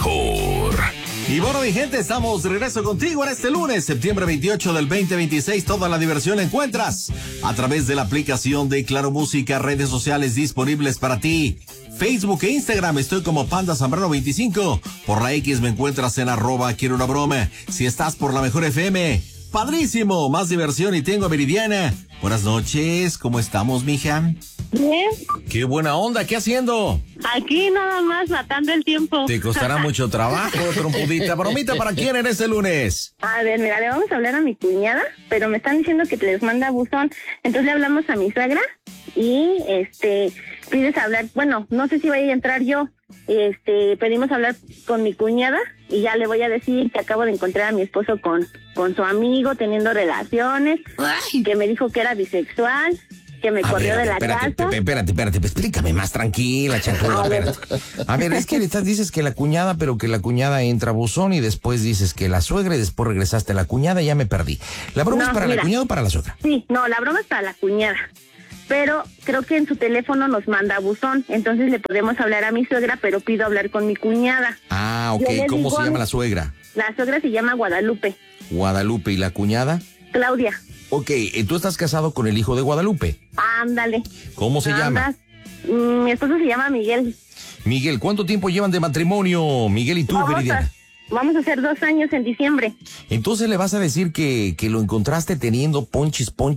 mejor. Y bueno, mi gente, estamos de regreso contigo en este lunes, septiembre 28 del 2026. Toda la diversión la encuentras a través de la aplicación de Claro Música, redes sociales disponibles para ti. Facebook e Instagram estoy como Panda Zambrano 25. Por la X me encuentras en @quiero una broma. Si estás por la Mejor FM, padrísimo, más diversión y tengo a Viridiana. Buenas noches, ¿cómo estamos, mija? Bien. Qué buena onda, ¿qué haciendo? Aquí nada más matando el tiempo. Te costará mucho trabajo, trompudita. Bromita, ¿para quién en este lunes? A ver, mira, le vamos a hablar a mi cuñada, pero me están diciendo que les manda buzón. Entonces le hablamos a mi suegra y pides hablar, bueno, no sé si vaya a entrar yo. Pedimos hablar con mi cuñada y ya le voy a decir que acabo de encontrar a mi esposo con su amigo teniendo relaciones, que me dijo que era bisexual, que me corrió de la casa. Espérate, explícame más tranquila, chancuda, espérate. A ver, es que dices que la cuñada, pero que la cuñada entra a buzón y después dices que la suegra y después regresaste a la cuñada, ya me perdí. ¿La broma es para la cuñada o para la suegra? Sí, no, la broma es para la cuñada. Pero creo que en su teléfono nos manda buzón, entonces le podemos hablar a mi suegra, pero pido hablar con mi cuñada. Ah, ok, ¿cómo se llama la suegra? La suegra se llama Guadalupe. Guadalupe, ¿y la cuñada? Claudia. Ok, ¿tú estás casado con el hijo de Guadalupe? Ándale. ¿Cómo se llama? Mi esposo se llama Miguel. Miguel, ¿cuánto tiempo llevan de matrimonio, Miguel y tú, Viridiana? Vamos a hacer 2 años en diciembre. Entonces le vas a decir que lo encontraste teniendo ponchis con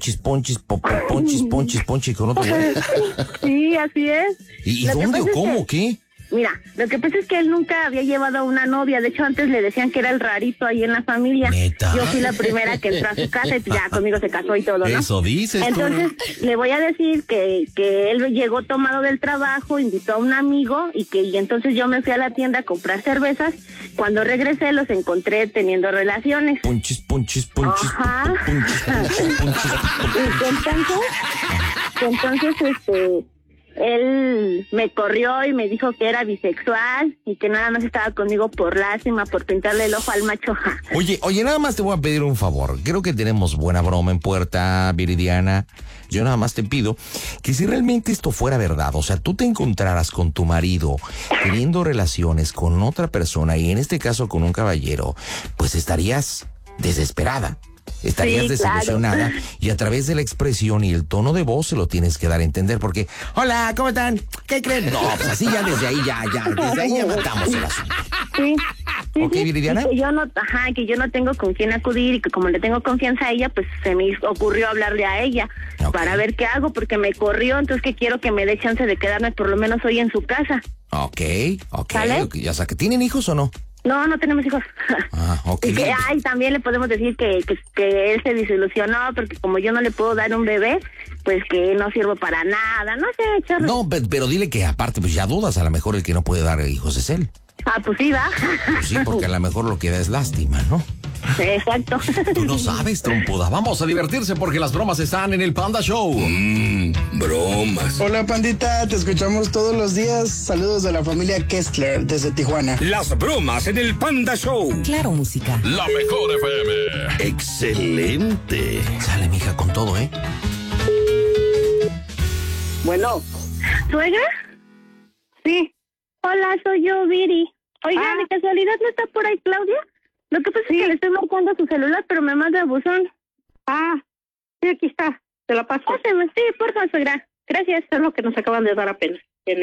otro güey. Sí, así es. ¿Y dónde o cómo? ¿Qué? Mira, lo que pasa es que él nunca había llevado a una novia. De hecho, antes le decían que era el rarito ahí en la familia. ¿Neta? Yo fui la primera que entró a su casa y ya conmigo se casó y todo, ¿no? Eso dices tú. Entonces, le voy a decir que él llegó tomado del trabajo, invitó a un amigo y entonces yo me fui a la tienda a comprar cervezas. Cuando regresé, los encontré teniendo relaciones. Ponchis. Ajá. Entonces, él me corrió y me dijo que era bisexual y que nada más estaba conmigo por lástima, por pintarle el ojo al macho. Oye, nada más te voy a pedir un favor. Creo que tenemos buena broma en puerta, Viridiana. Yo nada más te pido que si realmente esto fuera verdad, o sea, tú te encontraras con tu marido teniendo relaciones con otra persona y en este caso con un caballero, pues estarías desesperada. Estarías desilusionada, claro. Y a través de la expresión y el tono de voz se lo tienes que dar a entender porque, hola, ¿cómo están? ¿Qué creen? No, pues así ya desde ahí ya matamos el asunto. Sí. ¿Ok, Viridiana? Que yo no tengo con quién acudir y que como le tengo confianza a ella, pues se me ocurrió hablarle a ella para ver qué hago porque me corrió, entonces que quiero que me dé chance de quedarme por lo menos hoy en su casa. Ok. ¿Sale? Ya sea, ¿que tienen hijos o no? No tenemos hijos. Ah, ok. Y también le podemos decir que él se desilusionó porque como yo no le puedo dar un bebé, pues que no sirvo para nada, no sé, chorro. No, pero dile que aparte, pues ya dudas, a lo mejor el que no puede dar hijos es él. Ah, pues sí, va. Pues sí, porque a lo mejor lo que da es lástima, ¿no? Exacto. Tú no sabes, trompuda. Vamos a divertirse porque las bromas están en el Panda Show. Bromas. Hola, Pandita, te escuchamos todos los días. Saludos de la familia Kessler desde Tijuana. Las bromas en el Panda Show. Claro Música. La Mejor FM. Excelente. Sale, mija, con todo, ¿eh? Bueno. ¿Suegra? Sí. Hola, soy yo, Viri. Oiga, ¿de casualidad no está por ahí Claudia? Lo que pasa es que le estoy marcando su celular, pero me manda buzón. Sí, aquí está. Te la paso. Sí, por favor, suegra. Gracias. Es lo que nos acaban de dar apenas.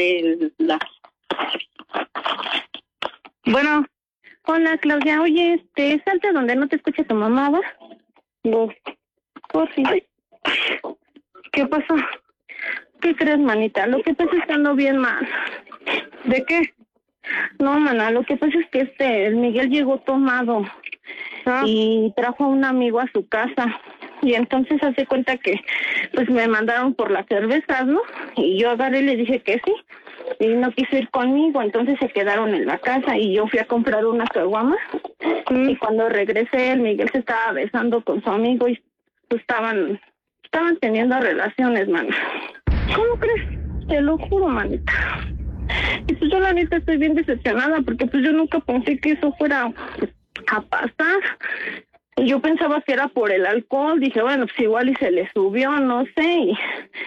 Bueno. Hola, Claudia. Oye, salte donde no te escuche tu mamá, ¿va? No. Por fin. ¿Qué pasó? ¿Qué crees, manita? Lo que pasa es que ando bien mal. ¿De qué? No, mana, lo que pasa es que el Miguel llegó tomado y trajo a un amigo a su casa y entonces hace cuenta que pues me mandaron por las cervezas, ¿no? Y yo agarré y le dije que sí y no quiso ir conmigo, entonces se quedaron en la casa y yo fui a comprar una caguama y cuando regresé el Miguel se estaba besando con su amigo y pues estaban teniendo relaciones, mana. ¿Cómo crees? Te lo juro, manita. Y pues yo la neta estoy bien decepcionada porque pues yo nunca pensé que eso fuera a pasar. Y yo pensaba que era por el alcohol, dije bueno, pues igual y se le subió, no sé,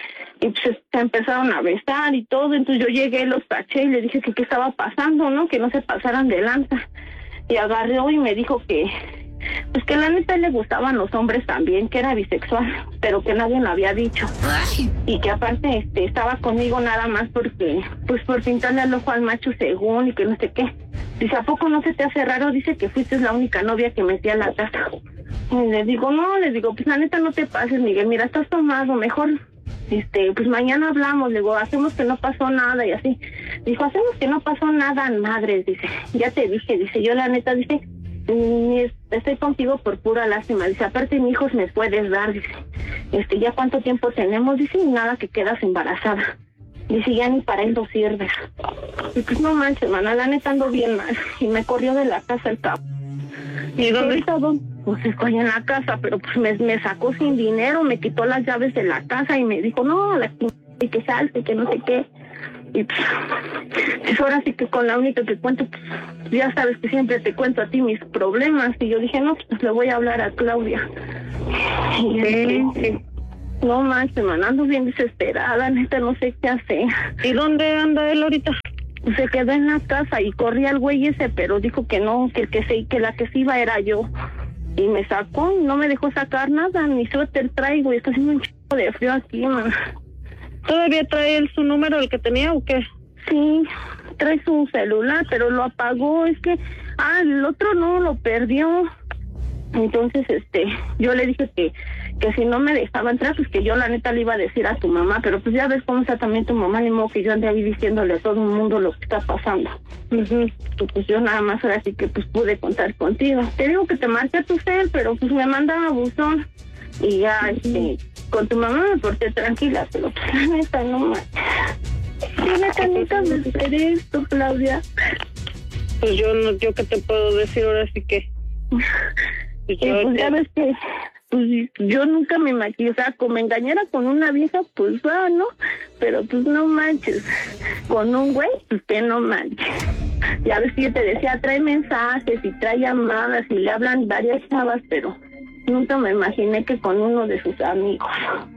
y pues se empezaron a besar y todo. Entonces yo llegué, los taché y le dije que qué estaba pasando, ¿no? Que no se pasaran de lanza. Y agarró y me dijo que pues que la neta le gustaban los hombres también, que era bisexual, pero que nadie me había dicho. Y que aparte estaba conmigo nada más porque, pues por pintarle al ojo al macho según y que no sé qué. Dice, ¿a poco no se te hace raro? Dice que fuiste la única novia que metí a la casa. Y le digo, no, pues la neta no te pases, Miguel, mira, estás tomado, mejor, pues mañana hablamos. Le digo, hacemos que no pasó nada y así. Dijo, hacemos que no pasó nada, madres, dice, ya te dije, dice, yo la neta, dice, estoy contigo por pura lástima, dice, aparte mi hijos me puedes dar, dice, ya cuánto tiempo tenemos, dice, y nada que quedas embarazada, dice, ya ni para eso sirves. Y pues no manches, hermana, la neta ando bien mal, y me corrió de la casa el cabo. ¿Y dónde está? Pues estoy en la casa, pero pues me sacó sin dinero, me quitó las llaves de la casa y me dijo, no, y que salte, que no sé qué. Y pues ahora sí que con la única que cuento, pues ya sabes que siempre te cuento a ti mis problemas. Y yo dije, no, pues le voy a hablar a Claudia. Y no manches, hermano, ando bien desesperada, neta, no sé qué hacer. ¿Y dónde anda él ahorita? Se quedó en la casa y corría el güey ese, pero dijo que no, que la que se iba era yo. Y me sacó, no me dejó sacar nada, ni suéter traigo y está haciendo un chico de frío aquí, man. ¿Todavía trae él su número, el que tenía, o qué? Sí, trae su celular, pero lo apagó. Es que, el otro no, lo perdió. Entonces, yo le dije que si no me dejaba entrar, pues que yo la neta le iba a decir a tu mamá, pero pues ya ves cómo está también tu mamá, ni modo que yo ande ahí diciéndole a todo el mundo lo que está pasando. Pues yo nada más ahora sí que pues pude contar contigo. Te digo que te marqué a tu cel, pero pues me mandaba buzón. Y ya, con tu mamá me porté tranquila, pero pues la neta no más. Sí, neta, nunca me esperé esto, Claudia. Pues yo qué te puedo decir ahora sí que... Pues ya ves que pues yo nunca me imaginé, o sea, como me engañara con una vieja, pues ¿no? Pero pues no manches, con un güey, pues que no manches. Ya ves que yo te decía, trae mensajes y trae llamadas y le hablan varias chavas, pero nunca me imaginé que con uno de sus amigos.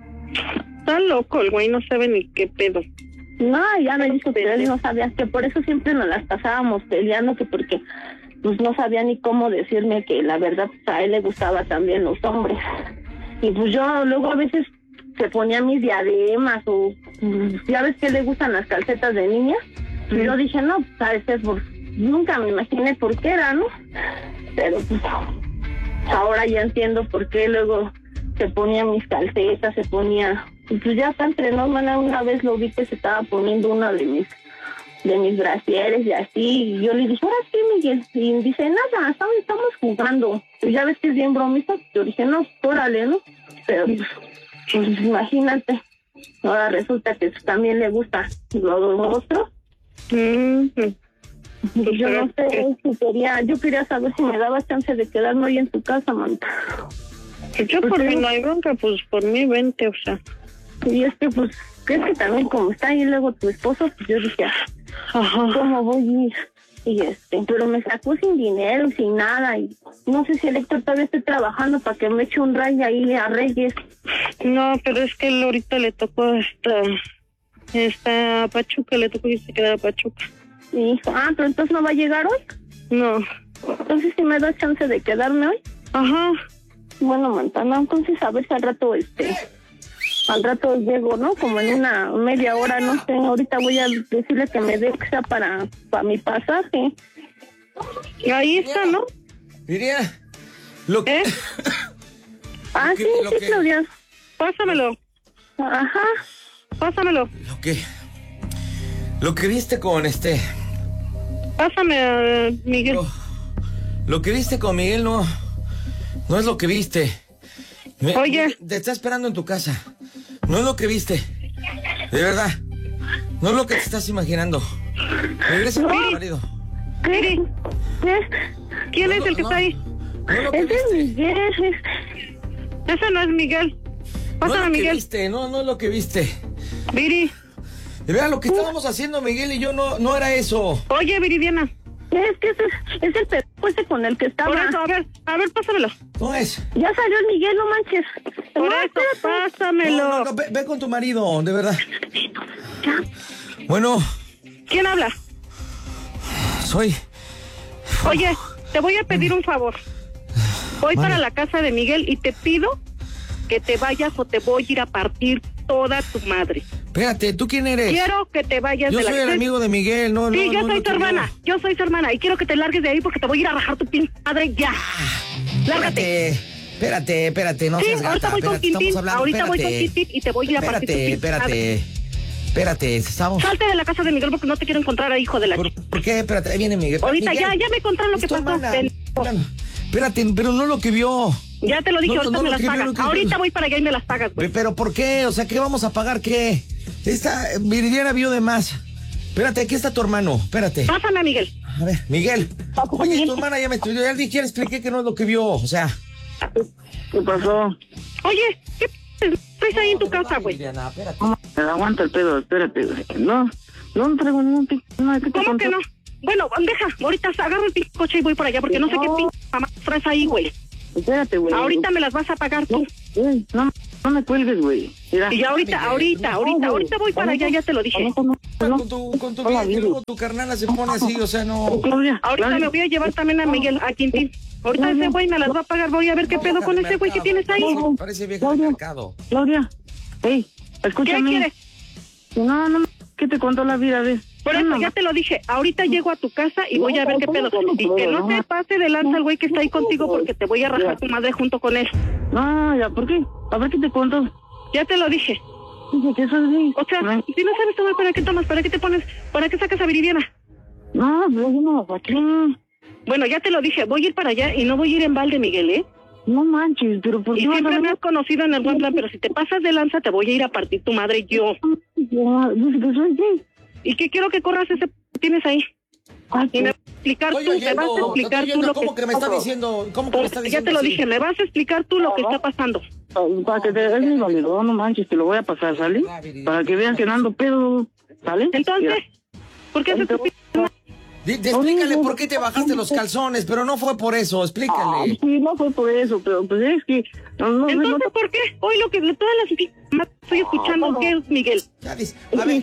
Está loco el güey, no sabe ni qué pedo. No, ya me dijo que él no sabía, que por eso siempre nos las pasábamos peleando, que porque pues no sabía ni cómo decirme que la verdad pues, a él le gustaba también los hombres. Y pues yo luego a veces se ponía mis diademas o ya ves que le gustan las calcetas de niña. Y yo dije, no, pues a veces pues, nunca me imaginé por qué era, ¿no? Pero pues ahora ya entiendo por qué luego se ponía mis calcetas, se ponía... Y pues ya está entre nos, una vez lo vi que se estaba poniendo una de mis brasieres y así, y yo le dije, ahora sí, Miguel, y dice, nada, estamos jugando, y ya ves que es bien bromista, yo dije, no, órale, ¿no? Pero pues imagínate, ahora resulta que también le gusta lo otro. Yo no sé si yo quería saber si me daba chance de quedarme hoy en tu casa, man. Yo por mí no hay bronca, pues por mí vente, o sea. Y es que pues, es que también como está ahí luego tu esposo, pues yo dije, ¿cómo voy a ir? Y pero me sacó sin dinero, sin nada, y no sé si el Héctor todavía esté trabajando para que me eche un rayo ahí a Reyes. No, pero es que él ahorita le tocó esta Pachuca, le tocó irse a quedar a Pachuca. Y pero entonces no va a llegar hoy. No. Entonces si me da chance de quedarme hoy. Ajá. Bueno, Montana, entonces a ver si al rato llego, ¿no? Como en una media hora, no sé. Ahorita voy a decirle que me dé que sea para mi pasaje. Ahí está, ¿no? Diría, lo que... Sí, Claudia. Pásamelo. Ajá. Pásamelo. Lo que viste con Pásame, Miguel. Lo que viste con Miguel no es lo que viste. Oye. Te está esperando en tu casa. No es lo que viste. De verdad. No es lo que te estás imaginando. Regresa con tu marido. ¿Qué? ¿Quién es el que está ahí? Ese es Miguel. Ese no es Miguel. Pásame, Miguel. No es lo que viste. Viri. De verdad, lo que estábamos haciendo Miguel y yo no era eso. Oye, Viridiana. ¿Qué? Es que ese es el pedazo ese con el que estaba. Por eso, a ver, pásamelo. No es. Ya salió el Miguel, no manches. Por No, eso, espérate. pásamelo. No, ve con tu marido, de verdad. Ya. Bueno, ¿Quién habla? soy... Oye, te voy a pedir un favor. Voy para la casa de Miguel y te pido que te vayas o te voy a ir a partir toda tu madre. Espérate, ¿tú quién eres? Quiero que te vayas Yo de la soy el amigo de Miguel, no, Sí, no, yo no, soy no tu hermana. Yo soy su hermana y quiero que te largues de ahí porque te voy a ir a rajar tu pinche madre ya. Lárgate. Espérate, no Sí, seas ahorita gata, voy con espérate, Quintín. estamos hablando, Ahorita voy con espérate. Quintín y te voy a ir a partir tu pinche madre. Espérate, estamos... Salte de la casa de Miguel porque no te quiero encontrar ahí, hijo de la ¿Por qué? Espérate, ahí viene Miguel. Ahorita Miguel, ya me contaron lo es que tu pasó. hermana. Ven. Espérate, pero no lo que vio. Ya te lo dije, No, ahorita no, me lo las que vio, pagas. lo que Ahorita vio. voy para allá y me las pagas, güey. ¿Pero por qué? O sea, ¿qué vamos a pagar? ¿Qué? Esta Viridiana vio de más. Espérate, aquí está tu hermano. Espérate. Pásame a Miguel. A ver, Miguel. Oye, tu hermana ya me estudió. Ya le expliqué que no es lo que vio. O sea. ¿Qué pasó? Oye, ¿qué traes ahí en tu casa, güey? Viridiana, espérate. Me aguanta el pedo, espérate, güey. No traigo ningún ¿qué te ¿Cómo contó? que no? Bueno, deja, ahorita agarro el pinche coche y voy por allá porque no sé qué pinche mamá traes ahí, güey. Espérate, güey. Ahorita me las vas a pagar tú. Güey, no me cuelgues, güey. Mira. Y ya ahorita voy para allá, ya te lo dije. Con tu vieja, que luego tu carnala se pone así, o sea, no. Claudia, Ahorita me voy a llevar también a Miguel, a Quintín. Ahorita ese güey me las va a pagar, voy a ver qué pedo con ese güey que tienes ahí. Parece vieja de mercado. Claudia. Hey, ¿Qué escúchame. quieres? No, ¿qué te contó la vida? A ver. Por eso No, ya te lo dije, ahorita llego a tu casa y voy a ver qué pedo. Y que no se pase de lanza el güey que está ahí contigo porque te voy a rajar tu madre junto con él. No, ya, ¿por qué? A ver qué te contó. Ya te lo dije. Dice que eso es así. O sea, si no sabes tomar, ¿para qué tomas? ¿Para qué te pones? ¿Para qué sacas a Viridiana? No, pero yo no, ¿para qué? Bueno, ya te lo dije, voy a ir para allá y no voy a ir en balde, Miguel, ¿eh? No manches, pero ¿por qué Y vas a siempre me ver? has conocido en el buen plan, pero si te pasas de lanza te voy a ir a partir tu madre yo. Ya, dice que soy gay. ¿Y qué quiero que corras ese que tienes ahí? Ay, Y me vas a explicar tú, me vas a explicar tú lo ¿Cómo que me está diciendo? ¿Cómo que me está Ya diciendo? te lo así? dije, me vas a explicar tú lo que está pasando. para que te es mi valedor, no manches, te lo voy a pasar, ¿sale? Para que vean que no ando pedo, ¿sale? Entonces, ¿por qué haces tu p... Explícale por qué te bajaste los calzones, pero no fue por eso, explícale. Sí, no fue por eso, pero pues es que... No, Entonces, ¿por qué? Hoy lo que todas las p... estoy escuchando, ¿qué es, Miguel? Ya dice, a ver,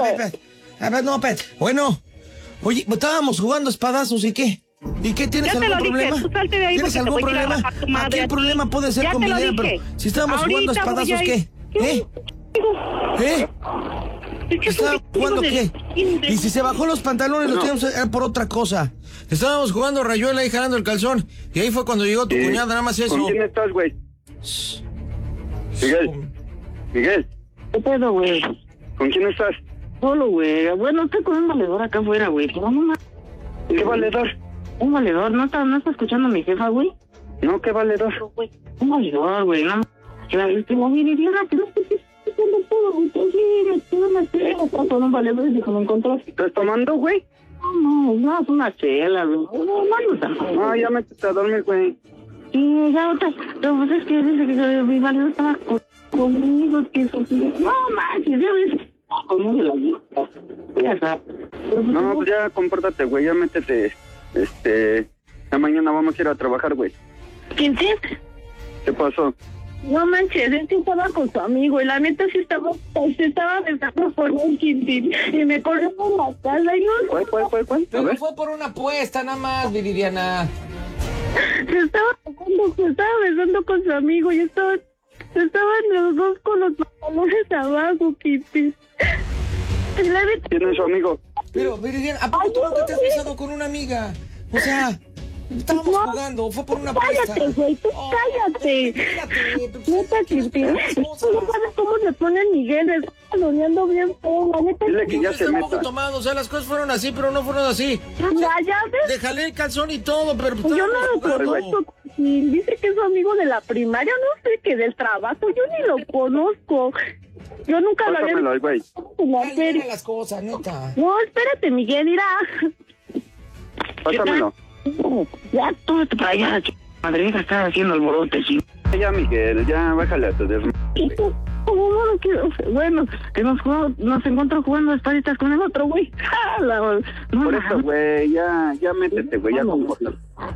no, espérate. Bueno, oye, estábamos jugando espadazos, ¿y qué? ¿Y qué? ¿Tienes Ya te algún lo dije, problema? tú salte de ahí ¿Tienes porque te algún voy a ir a problema? rajar tu madre Aquí a el ti. problema puede ser Ya con te lo Miguel, pero dije. si estábamos jugando Ahorita voy espadazos, a ir. ¿qué? ¿Estábamos jugando qué? Y si se bajó los pantalones, los teníamos era por otra cosa. Estábamos jugando rayuela y jalando el calzón. Y ahí fue cuando llegó tu cuñada, nada más eso. ¿Con quién estás, güey? Miguel, ¿Qué pedo, güey? ¿con quién estás? Solo, güey. Bueno, estoy con un valedor acá afuera, güey. Pero no mames. ¿Qué valedor? Un valedor, ¿no está escuchando a mi jefa, güey? No, ¿qué valedor? Un valedor, güey, no. La Viridiana, pero es que cuando todo, güey, pues sí, me quedé una chela acá con un valedor y se me encontró. ¿Estás tomando, güey? No, es una chela, güey. No, ya métete a dormir, güey. Sí, ya otra. Pero pues es que dice que mi valedor estaba conmigo, que eso sí. No manches, ya ves. Conmigo la vida. Ya sabes. No, pues ya compórtate, güey, ya métete. Ya mañana vamos a ir a trabajar, güey. Quintín, ¿Qué pasó? no manches, él sí estaba con su amigo y la neta sí estaba besando por un Quintín y me corrió por la casa y no ¿Cuál? A Pero ver. fue por una apuesta, nada más, Viridiana. se estaba besando con su amigo y estaban los dos con los pantalones abajo, Quintín. Y la neta, ¿Quién es su amigo? Pero, Viridiana, ¿a poco tú nunca te has besado con una amiga? O sea, estábamos jugando, fue por una apuesta. cállate, güey, tú cállate. Neta, Quintín, tú no sabes cómo se pone Miguel, le está aloneando bien feo, la neta. Dile que ya se Estamos meta. tomados, o sea, las cosas fueron así, pero no fueron así. Ya ves. Déjale el calzón y todo, pero... Yo no lo conozco. Y dice que es su amigo de la primaria, no sé, que del trabajo, yo ni lo conozco. Yo nunca lo había Pásamelo, visto güey. en la Calma feria. las cosas, neta. No, espérate, Miguel, mira. Pásamelo. Ya, tú vete para allá, madre, deja estar haciendo alborote, sí. Ya, Miguel, ya bájale a tu desmadre. Y tú ¿Cómo no lo quiero? Bueno, que nos encontró jugando espaditas con el otro, güey. Por eso, güey, ya métete, güey, ya compórtate.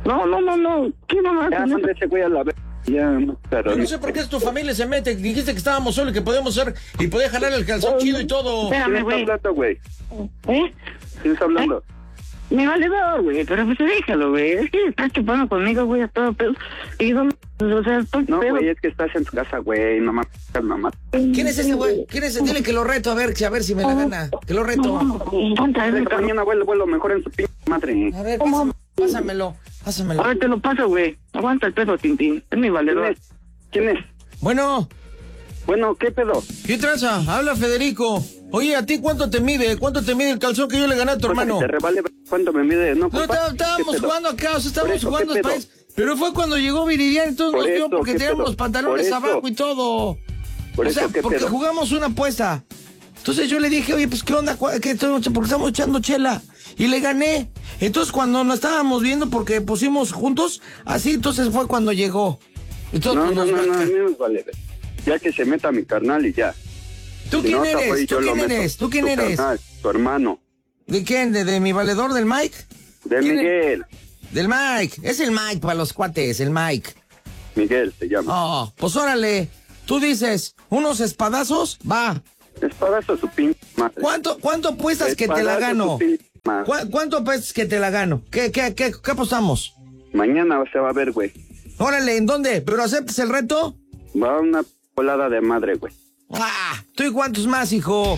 No. ¿Qué mamá? Ya manda ese güey a la vez. Ya, pero Yo no sé por qué tu familia se mete. Dijiste que estábamos solos y que podíamos ser y podía jalar el calzón chido y todo. Espérame, ¿Quién güey. está hablando, güey? ¿Eh? ¿Quién está hablando? Me vale ver, güey, pero pues déjalo, güey. Es que estás chupando conmigo, güey, a todo pedo. Y ¿dónde? O sea, estoy No, pedo. güey, es que estás en tu casa, güey, no mames, mamá. ¿Quién es ese güey? ¿Quién es ese? Dile que lo reto a ver si me la gana. Que lo reto. Mañana vuelo mejor en su pinche madre. A ver, pásamelo. A ver, te lo paso, güey. Aguanta el pedo, Tintín. Es mi valedor. ¿Quién es? Bueno, ¿Qué pedo? ¿qué tranza? Habla Federico. Oye, ¿a ti cuánto te mide? ¿Cuánto te mide el calzón que yo le gané a tu hermano? Te revale cuánto me mide, ¿no? No, estábamos jugando acá, o sea, estábamos jugando país. Pero fue cuando llegó Viridiana y todos nos vio porque teníamos los pantalones abajo y todo. Por eso, ¿qué porque pedo? jugamos una apuesta. Entonces yo le dije, oye, pues ¿qué onda? Porque estamos echando chela. Y le gané. Entonces cuando nos estábamos viendo, porque pusimos juntos, así, entonces fue cuando llegó. Entonces, No, a mí me vale. Ya que se meta mi carnal y ya. ¿Tú Si quién no, eres? yo ¿Tú lo quién meto. eres? ¿Tú quién Tu eres? carnal, tu hermano. ¿De quién? ¿De mi valedor, del Mike? De ¿Quién Miguel. Del Mike. Es el Mike para los cuates, el Mike. Miguel se llama. Oh, pues órale. Tú dices, ¿unos espadazos? Va. Espadazo su pinche madre. ¿Cuánto apuestas que te la Espadazo gano? su pinche madre. ¿Cuánto apuestas que te la gano? ¿Qué apostamos? Mañana se va a ver, güey. Órale, ¿en dónde? ¿Pero aceptas el reto? Va una volada de madre, güey. ¡Ah! ¿Tú y cuántos más, hijo?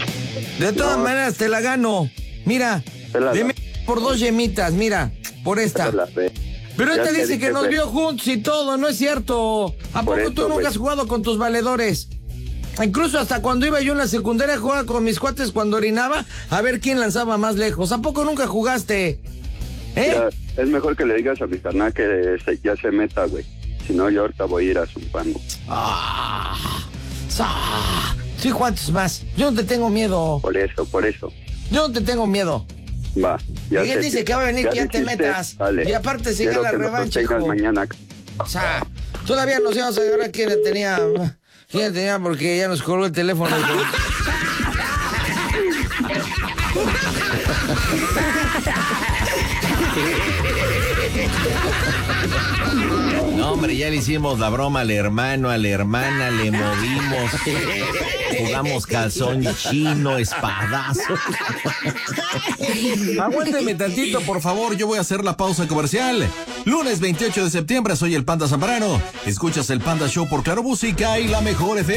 De todas maneras, te la gano. Mira, dime por 2 yemitas, mira, por esta. Pero esta dice que nos vio juntos y todo, no es cierto. ¿A poco tú nunca has jugado con tus valedores? Incluso hasta cuando iba yo en la secundaria jugaba con mis cuates cuando orinaba a ver quién lanzaba más lejos. ¿A poco nunca jugaste? Ya, es mejor que le digas a mi carnal que ya se meta, güey. Si no, yo ahorita voy a ir a Zumpango. Sí, ¿cuántos más? Yo no te tengo miedo. Por eso. Yo no te tengo miedo. Va. Miguel dice que va a venir, que ya te metas. Vale. Y aparte sigue la revancha, hijo. Mañana. O sea, todavía nos íbamos a ver a quién tenía porque ya nos colgó el teléfono. No, hombre, ya le hicimos la broma al hermano, a la hermana, le movimos, jugamos calzón chino, espadazo. Aguánteme tantito, por favor, yo voy a hacer la pausa comercial. Lunes 28 de septiembre, soy el Panda Zambrano. Escuchas el Panda Show por Claro Música y La Mejor FM.